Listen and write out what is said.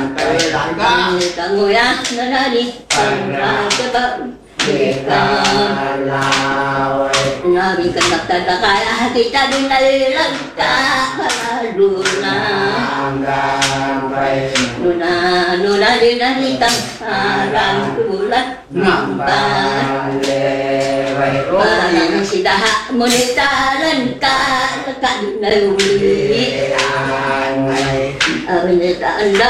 Tanguya nanani pangkabang Nabi kata kaya kita dinalilagka Luna Luna dinalitang Arang bulan Nampan Parang sidaha Munitaran ka Nakadinali Awinitaan